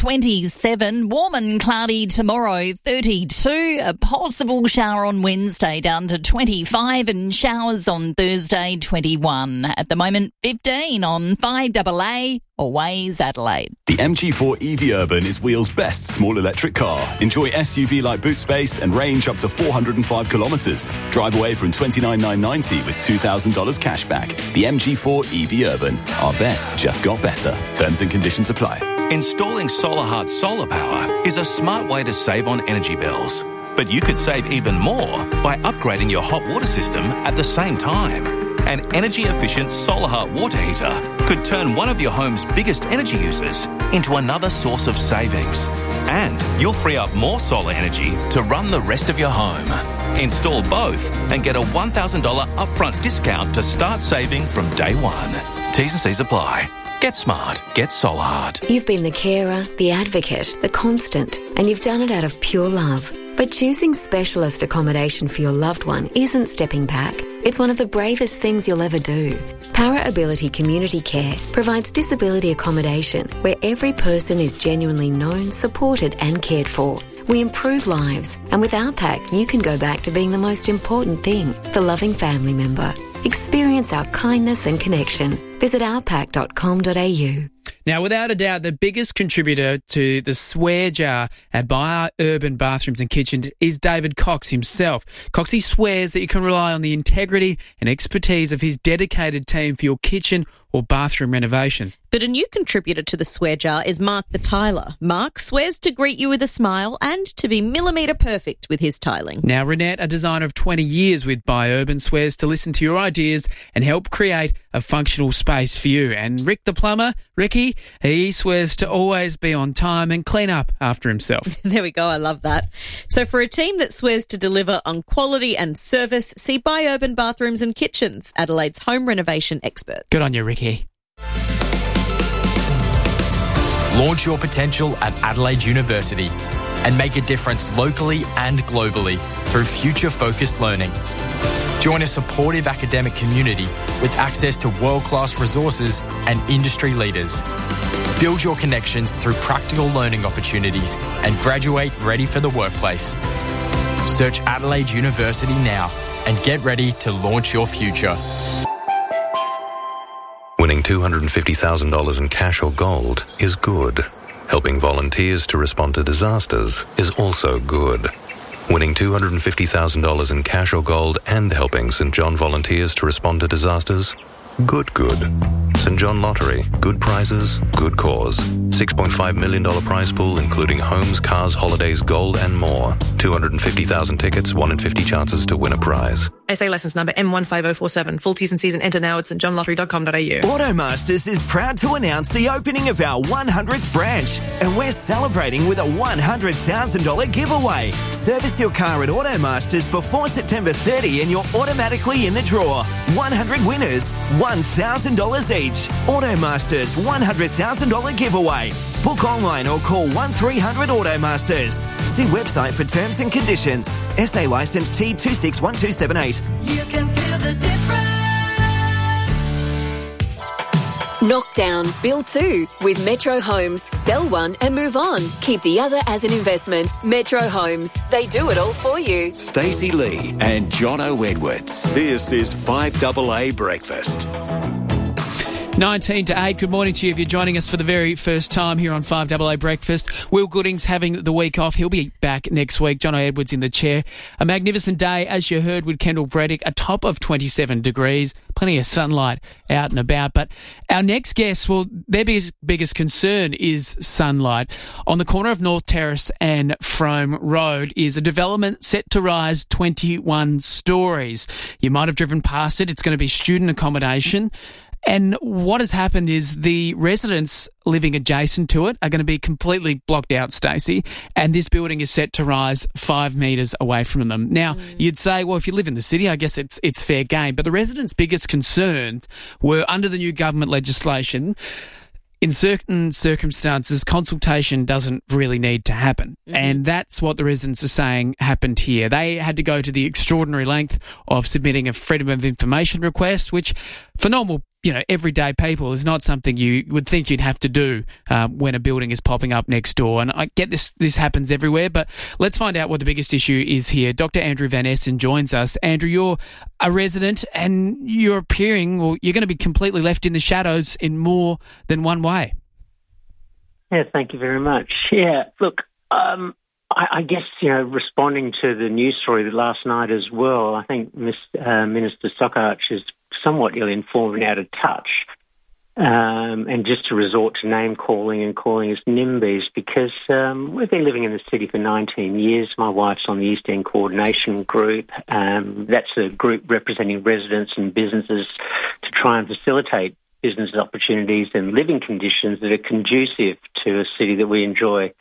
27, warm and cloudy tomorrow 32, a possible shower on Wednesday down to 25 and showers on Thursday 21. At the moment 15 on 5AA. Always Adelaide. The MG4 EV Urban is Wheel's best small electric car. Enjoy SUV-like boot space and range up to 405 kilometres. Drive away from $29,990 with $2,000 cash back. The MG4 EV Urban. Our best just got better. Terms and conditions apply. Installing SolarHeart solar power is a smart way to save on energy bills. But you could save even more by upgrading your hot water system at the same time. An energy-efficient SolarHeart water heater could turn one of your home's biggest energy users into another source of savings. And you'll free up more solar energy to run the rest of your home. Install both and get a $1,000 upfront discount to start saving from day one. T's and C's apply. Get smart. Get SolarHeart. You've been the carer, the advocate, the constant, and you've done it out of pure love. But choosing specialist accommodation for your loved one isn't stepping back. It's one of the bravest things you'll ever do. Para Ability Community Care provides disability accommodation where every person is genuinely known, supported and cared for. We improve lives, and with our pack you can go back to being the most important thing, the loving family member. Experience our kindness and connection. Visit ourpack.com.au. Now, without a doubt, the biggest contributor to the swear jar at Buyer Urban Bathrooms and Kitchens is David Cox himself. Coxie swears that you can rely on the integrity and expertise of his dedicated team for your kitchen or bathroom renovation. But a new contributor to the swear jar is Mark the Tiler. Mark swears to greet you with a smile and to be millimetre perfect with his tiling. Now, Renette, a designer of 20 years with Buy Urban, swears to listen to your ideas and help create a functional space for you. And Rick the plumber, Ricky, he swears to always be on time and clean up after himself. There we go, I love that. So for a team that swears to deliver on quality and service, see Buy Urban Bathrooms and Kitchens, Adelaide's home renovation experts. Good on you, Ricky. Launch your potential at Adelaide University and make a difference locally and globally through future-focused learning. Join a supportive academic community with access to world-class resources and industry leaders. Build your connections through practical learning opportunities and graduate ready for the workplace. Search Adelaide University now and get ready to launch your future. Winning $250,000 in cash or gold is good. Helping volunteers to respond to disasters is also good. Winning $250,000 in cash or gold and helping St John volunteers to respond to disasters? Good. St John Lottery. Good prizes, good cause. $6.5 million prize pool including homes, cars, holidays, gold and more. 250,000 tickets, 1 in 50 chances to win a prize. SA licence number M15047. Full T's and C's and enter now at stjohnlottery.com.au. Automasters is proud to announce the opening of our 100th branch, and we're celebrating with a $100,000 giveaway. Service your car at Automasters before September 30 and you're automatically in the draw. 100 winners, $1,000 each. Automasters $100,000 giveaway. Book online or call 1300 Automasters. See website for terms and conditions. SA licence T261278. You can feel the difference. Knock down, build two with Metro Homes. Sell one and move on. Keep the other as an investment. Metro Homes. They do it all for you. Stacey Lee and Jono Edwards. This is 5AA Breakfast. 19 to 8. Good morning to you if you're joining us for the very first time here on 5AA Breakfast. Will Gooding's having the week off. He'll be back next week. Jono Edwards in the chair. A magnificent day, as you heard, with Kendall Bredick, a top of 27 degrees. Plenty of sunlight out and about. But our next guest, well, their biggest concern is sunlight. On the corner of North Terrace and Frome Road is a development set to rise 21 stories. You might have driven past it. It's going to be student accommodation. And what has happened is the residents living adjacent to it are going to be completely blocked out, Stacey, and this building is set to rise 5 metres away from them. Now, you'd say, well, if you live in the city, I guess it's fair game. But the residents' biggest concerns were under the new government legislation, in certain circumstances, consultation doesn't really need to happen. Mm-hmm. And that's what the residents are saying happened here. They had to go to the extraordinary length of submitting a Freedom of Information request, which for normal, everyday people is not something you would think you'd have to do when a building is popping up next door. And I get this happens everywhere, but let's find out what the biggest issue is here. Dr. Andrew Van Essen joins us. Andrew, you're a resident and you're going to be completely left in the shadows in more than one way. Yeah, thank you very much. Yeah, look, I guess, responding to the news story last night as well, I think Minister Sockarch is somewhat ill-informed and out of touch, and just to resort to name-calling and calling us NIMBYs, because we've been living in the city for 19 years. My wife's on the East End Coordination Group. That's a group representing residents and businesses to try and facilitate business opportunities and living conditions that are conducive to a city that we enjoy.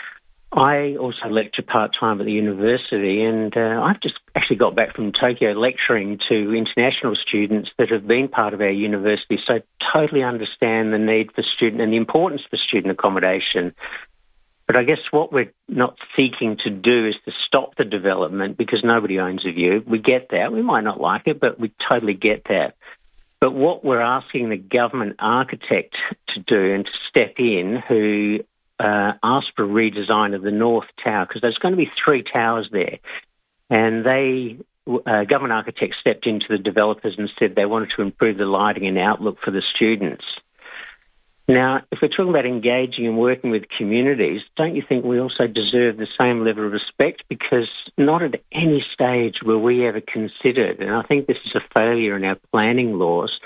I also lecture part-time at the university, and I've just actually got back from Tokyo lecturing to international students that have been part of our university, so I totally understand the need for student and the importance for student accommodation. But I guess what we're not seeking to do is to stop the development, because nobody owns a view. We get that. We might not like it, but we totally get that. But what we're asking the government architect to do and to step in, who asked for a redesign of the North Tower, because there's going to be 3 towers there. And government architects stepped into the developers and said they wanted to improve the lighting and outlook for the students. Now, if we're talking about engaging and working with communities, don't you think we also deserve the same level of respect? Because not at any stage were we ever considered, and I think this is a failure in our planning laws,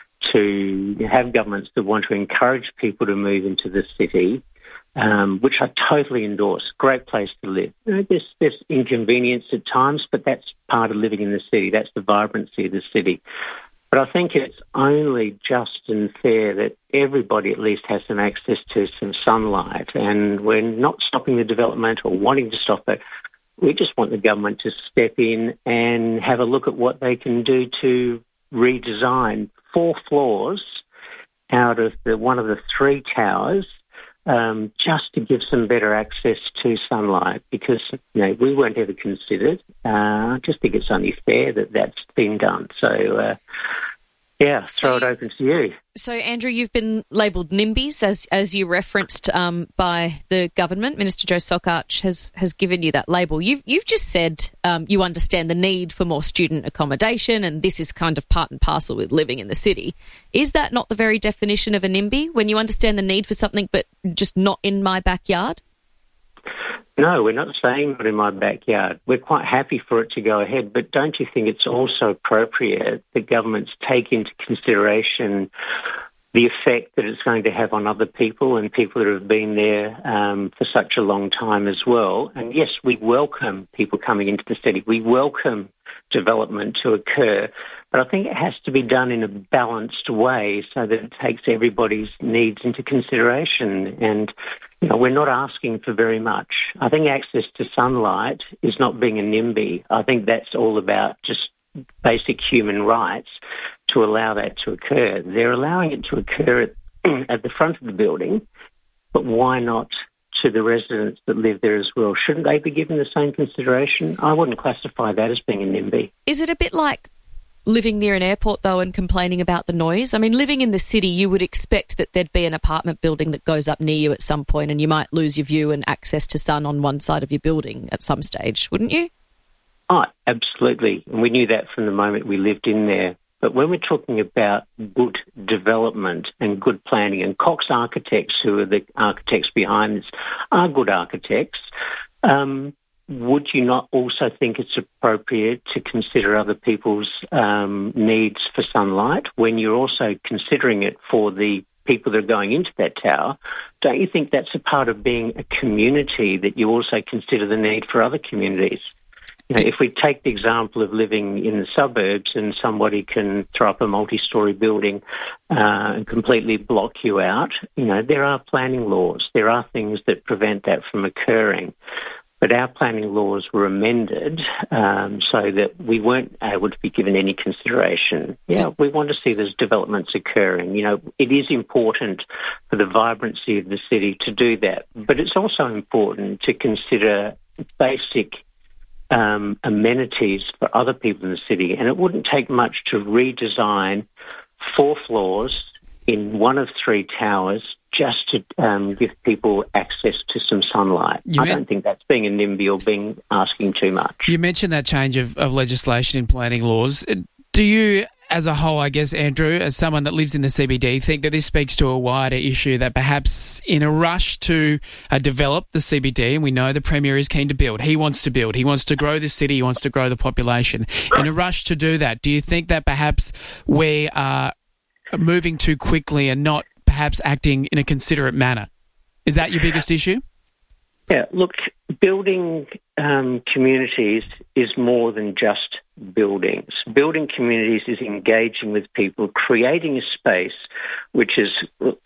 to have governments that want to encourage people to move into the city, which I totally endorse. Great place to live. There's inconvenience at times, but that's part of living in the city. That's the vibrancy of the city. But I think it's only just and fair that everybody at least has some access to some sunlight. And we're not stopping the development or wanting to stop it. We just want the government to step in and have a look at what they can do to redesign 4 floors out of one of the 3 towers, just to give some better access to sunlight, because we weren't ever considered. I just think it's only fair that that's been done. So, throw it open to you. So, Andrew, you've been labelled NIMBYs, as you referenced by the government. Minister Joe Sockarch has given you that label. You've just said you understand the need for more student accommodation, and this is kind of part and parcel with living in the city. Is that not the very definition of a NIMBY, when you understand the need for something but just not in my backyard? No, we're not saying not in my backyard. We're quite happy for it to go ahead, but don't you think it's also appropriate that governments take into consideration the effect that it's going to have on other people and people that have been there for such a long time as well? And yes, we welcome people coming into the city. We welcome development to occur, but I think it has to be done in a balanced way so that it takes everybody's needs into consideration. And we're not asking for very much. I think access to sunlight is not being a NIMBY. I think that's all about just basic human rights to allow that to occur. They're allowing it to occur at the front of the building, but why not to the residents that live there as well? Shouldn't they be given the same consideration? I wouldn't classify that as being a NIMBY. Is it a bit like living near an airport, though, and complaining about the noise? I mean, living in the city, you would expect that there'd be an apartment building that goes up near you at some point, and you might lose your view and access to sun on one side of your building at some stage, wouldn't you? Oh, absolutely. And we knew that from the moment we lived in there. But when we're talking about good development and good planning, and Cox Architects, who are the architects behind this, are good architects, would you not also think it's appropriate to consider other people's needs for sunlight when you're also considering it for the people that are going into that tower? Don't you think that's a part of being a community, that you also consider the need for other communities? You know, if we take the example of living in the suburbs and somebody can throw up a multi-storey building and completely block you out, you know, there are planning laws. There are things that prevent that from occurring. But our planning laws were amended so that we weren't able to be given any consideration. Yeah, we want to see those developments occurring. You know, it is important for the vibrancy of the city to do that. But it's also important to consider basic amenities for other people in the city. And it wouldn't take much to redesign 4 floors in one of 3 towers just to give people access to some sunlight. I don't think that's being a NIMBY or asking too much. You mentioned that change of legislation in planning laws. Do you, as a whole, I guess, Andrew, as someone that lives in the CBD, think that this speaks to a wider issue, that perhaps in a rush to develop the CBD, and we know the Premier is keen to build, he wants to grow the city, he wants to grow the population. In a rush to do that, do you think that perhaps we are moving too quickly and not perhaps acting in a considerate manner? Is that your biggest issue? Yeah, look, building communities is more than just buildings. Building communities is engaging with people, creating a space which is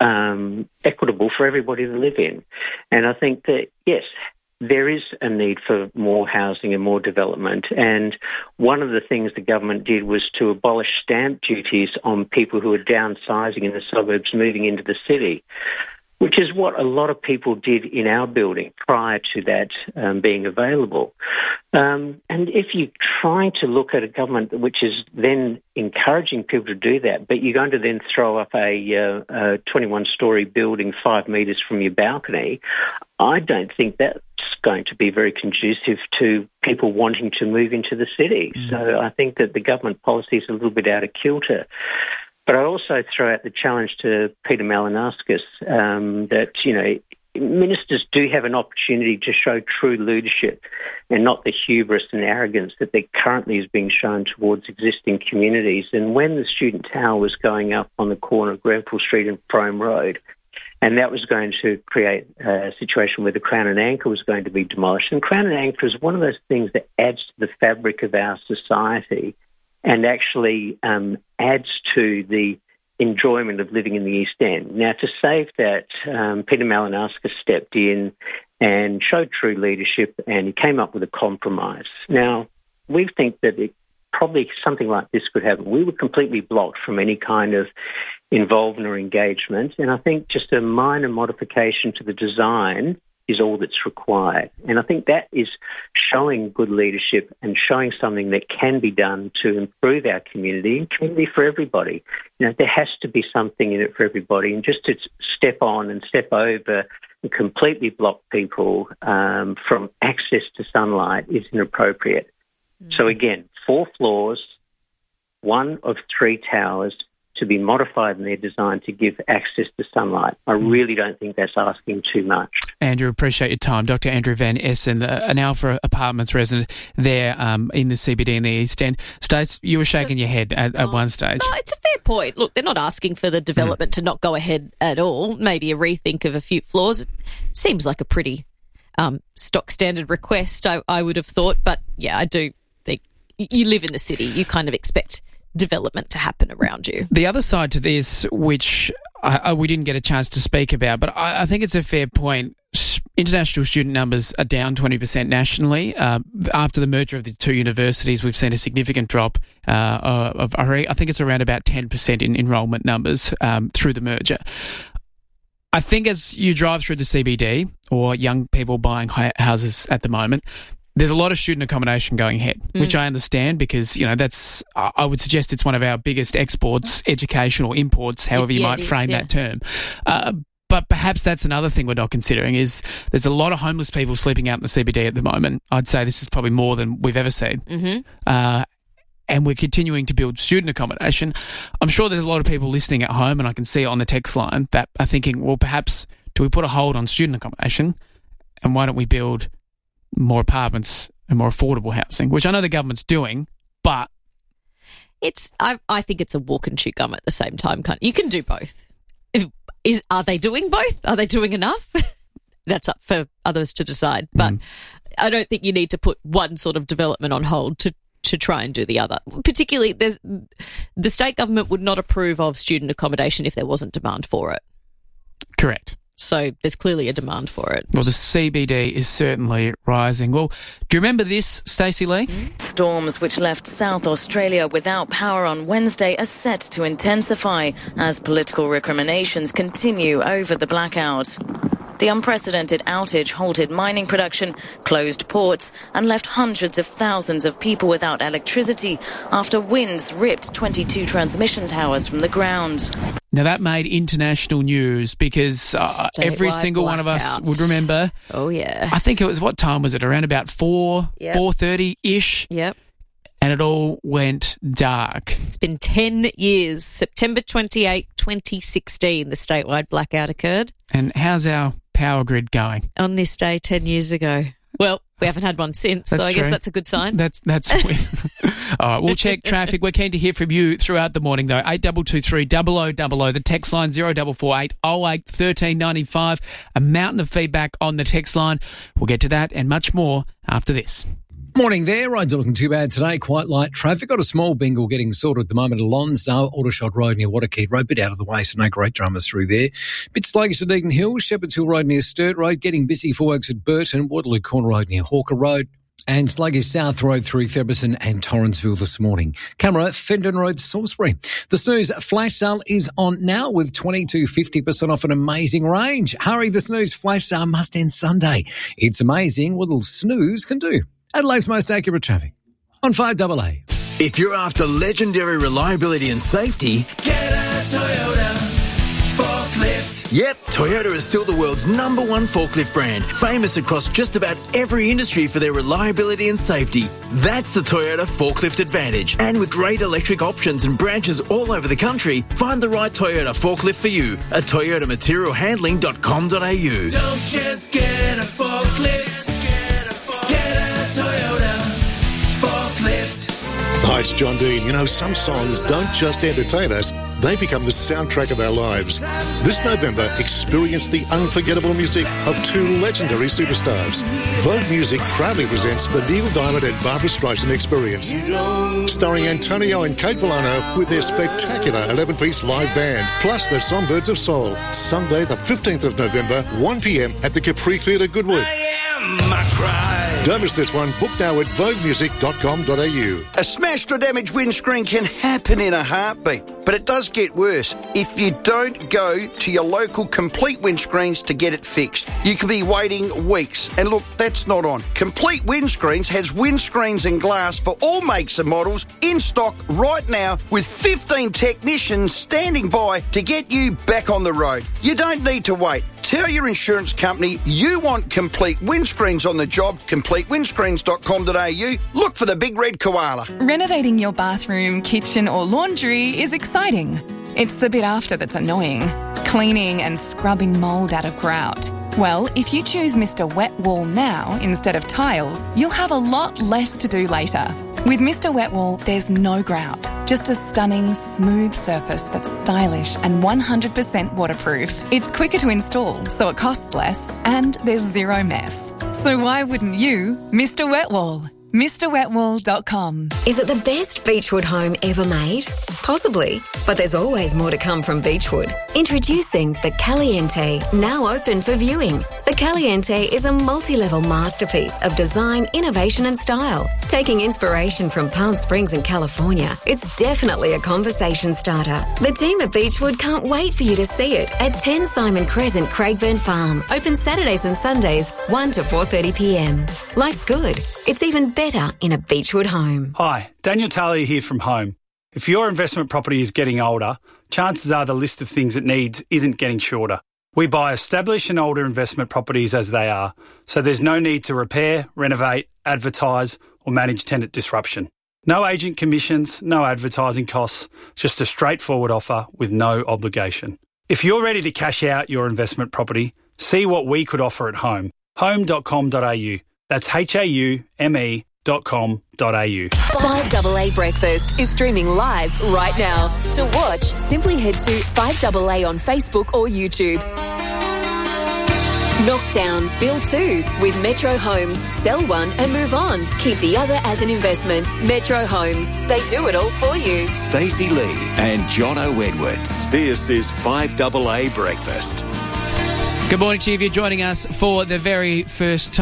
equitable for everybody to live in. And I think that, yes, there is a need for more housing and more development. And one of the things the government did was to abolish stamp duties on people who are downsizing in the suburbs, moving into the city, which is what a lot of people did in our building prior to that being available. And if you try to look at a government which is then encouraging people to do that, but you're going to then throw up a 21-storey building 5 metres from your balcony, I don't think that's going to be very conducive to people wanting to move into the city. So I think that the government policy is a little bit out of kilter. But I also throw out the challenge to Peter Malinauskas that, you know, ministers do have an opportunity to show true leadership and not the hubris and arrogance that there currently is being shown towards existing communities. And when the student tower was going up on the corner of Grenfell Street and Frome Road, and that was going to create a situation where the Crown and Anchor was going to be demolished. And Crown and Anchor is one of those things that adds to the fabric of our society and actually adds to the enjoyment of living in the East End. Now, to save that, Peter Malinauskas stepped in and showed true leadership, and he came up with a compromise. Now, we think that probably something like this could happen. We were completely blocked from any kind of involvement or engagement, and I think just a minor modification to the design is all that's required. And I think that is showing good leadership and showing something that can be done to improve our community and community for everybody. You know, there has to be something in it for everybody, and just to step on and step over and completely block people from access to sunlight is inappropriate. So again, 4 floors, 1 of 3 towers to be modified in their design to give access to sunlight. I really don't think that's asking too much. Andrew, appreciate your time. Dr. Andrew Van Essen, an Alpha Apartments resident there in the CBD in the East End. Stace, you were shaking your head at one stage. No, it's a fair point. Look, they're not asking for the development to not go ahead at all. Maybe a rethink of a few floors. It seems like a pretty stock standard request, I would have thought. But yeah, I do think you live in the city. You kind of expect development to happen around you. The other side to this, which we didn't get a chance to speak about, but I think it's a fair point. International student numbers are down 20% nationally. After the merger of the 2 universities, we've seen a significant drop of I think it's around about 10% in enrolment numbers through the merger. I think as you drive through the CBD, or young people buying houses at the moment, there's a lot of student accommodation going ahead, which I understand because, that's, I would suggest it's one of our biggest exports, educational imports, however you might frame that term. But perhaps that's another thing we're not considering is there's a lot of homeless people sleeping out in the CBD at the moment. I'd say this is probably more than we've ever seen. Mm-hmm. And we're continuing to build student accommodation. I'm sure there's a lot of people listening at home, and I can see it on the text line, that are thinking, well, perhaps do we put a hold on student accommodation and why don't we build more apartments and more affordable housing, which I know the government's doing, but... I think it's a walk and chew gum at the same time. You can do both. Are they doing both? Are they doing enough? That's up for others to decide. But I don't think you need to put one sort of development on hold to try and do the other. Particularly, the state government would not approve of student accommodation if there wasn't demand for it. Correct. So there's clearly a demand for it. Well, the CBD is certainly rising. Well, do you remember this, Stacey Lee? Storms which left South Australia without power on Wednesday are set to intensify as political recriminations continue over the blackout. The unprecedented outage halted mining production, closed ports, and left hundreds of thousands of people without electricity after winds ripped 22 transmission towers from the ground. Now, that made international news because every single one of us would remember. Oh, yeah. I think it was, what time was it? Around about 4:30-ish? Yep. And it all went dark. It's been 10 years. September 28, 2016, the statewide blackout occurred. And how's our power grid going? On this day 10 years ago. Well, we haven't had one since, so I guess that's a good sign. That's all right, we'll check traffic. We're keen to hear from you throughout the morning, though. 8223 0000, the text line 0448 08 1395. A mountain of feedback on the text line. We'll get to that and much more after this. Morning there. Roads are looking too bad today. Quite light traffic. Got a small bingle getting sorted at the moment at Lonsdale, Aldershot Road near Waterkeed Road. Bit out of the way, so no great dramas through there. Bit sluggish at Deagon Hill, Shepherd's Hill Road near Sturt Road. Getting busy for works at Burton, Waterloo Corner Road near Hawker Road. And sluggish South Road through Theberson and Torrensville this morning. Camera, Fendon Road, Salisbury. The Snooze flash sale is on now with 20 to 50% off an amazing range. Hurry, the Snooze flash sale must end Sunday. It's amazing what little Snooze can do. Adelaide's most accurate traffic on 5AA. If you're after legendary reliability and safety, get a Toyota forklift. Yep, Toyota is still the world's #1 forklift brand, famous across just about every industry for their reliability and safety. That's the Toyota Forklift Advantage. And with great electric options and branches all over the country, find the right Toyota forklift for you at toyotamaterialhandling.com.au. Don't just get a forklift. Toyota forklift. Hi, it's John Dean. You know, some songs don't just entertain us, they become the soundtrack of our lives. This November, experience the unforgettable music of two legendary superstars. Vogue Music proudly presents the Neil Diamond and Barbra Streisand Experience, starring Antonio and Kate Villano with their spectacular 11-piece live band, plus the Songbirds of Soul. Sunday, the 15th of November, 1 p.m. at the Capri Theatre, Goodwood. Don't miss this one. Book now at voguemusic.com.au. A smashed or damaged windscreen can happen in a heartbeat, but it does get worse if you don't go to your local Complete Windscreens to get it fixed. You could be waiting weeks, and look, that's not on. Complete Windscreens has windscreens and glass for all makes and models in stock right now with 15 technicians standing by to get you back on the road. You don't need to wait. Tell your insurance company you want Complete Windscreens on the job. CompleteWindscreens.com.au. Look for the big red koala. Renovating your bathroom, kitchen or laundry is exciting. It's the bit after that's annoying. Cleaning and scrubbing mould out of grout. Well, if you choose Mr. Wet Wall now instead of tiles, you'll have a lot less to do later. With Mr. Wet Wall, there's no grout. Just a stunning, smooth surface that's stylish and 100% waterproof. It's quicker to install, so it costs less, and there's zero mess. So why wouldn't you, Mr. Wet Wall? MrWetWall.com. Is it the best Beechwood home ever made? Possibly, but there's always more to come from Beechwood. Introducing the Caliente, now open for viewing. The Caliente is a multi-level masterpiece of design, innovation and style. Taking inspiration from Palm Springs and California, it's definitely a conversation starter. The team at Beechwood can't wait for you to see it at 10 Simon Crescent, Craigburn Farm. Open Saturdays and Sundays, 1 to 4:30pm. Life's good. It's even better in a Beechwood home. Hi, Daniel Talia here from Home. If your investment property is getting older, chances are the list of things it needs isn't getting shorter. We buy established and older investment properties as they are, so there's no need to repair, renovate, advertise or manage tenant disruption. No agent commissions, no advertising costs, just a straightforward offer with no obligation. If you're ready to cash out your investment property, see what we could offer at Home. Home.com.au. That's HAUME.com.au. 5AA Breakfast is streaming live right now. To watch, simply head to 5AA on Facebook or YouTube. Knockdown, build two with Metro Homes. Sell one and move on. Keep the other as an investment. Metro Homes. They do it all for you. Stacey Lee and Jono Edwards. This is 5AA Breakfast. Good morning to you if you're joining us for the very first time.